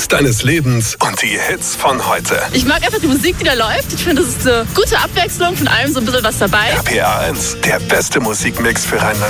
deines Lebens und die Hits von heute. Ich mag einfach die Musik, die da läuft. Ich finde, das ist eine gute Abwechslung, von allem so ein bisschen was dabei. RPR 1, der beste Musikmix für Rheinland.